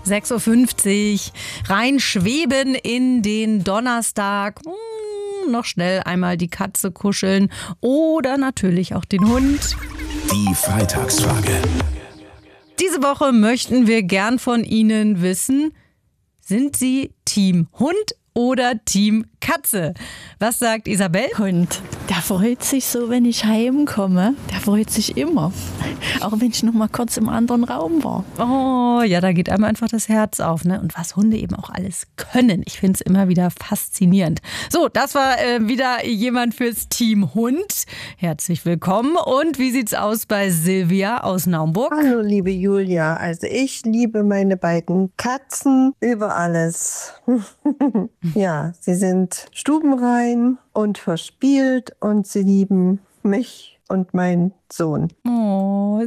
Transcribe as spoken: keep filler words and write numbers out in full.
sechs Uhr fünfzig. Reinschweben in den Donnerstag. Hm, noch schnell einmal die Katze kuscheln oder natürlich auch den Hund. Die Freitagsfrage. Diese Woche möchten wir gern von Ihnen wissen, sind Sie Team Hund oder Team Katze? Was sagt Isabel? Hund. Der freut sich so, wenn ich heimkomme. Der freut sich immer. Auch wenn ich noch mal kurz im anderen Raum war. Oh, ja, da geht einem einfach das Herz auf, ne? Und was Hunde eben auch alles können. Ich finde es immer wieder faszinierend. So, das war äh, wieder jemand fürs Team Hund. Herzlich willkommen. Und wie sieht's aus bei Silvia aus Naumburg? Hallo, liebe Julia. Also ich liebe meine beiden Katzen über alles. Ja, sie sind stubenrein und verspielt und sie lieben mich und meinen Sohn. Oh,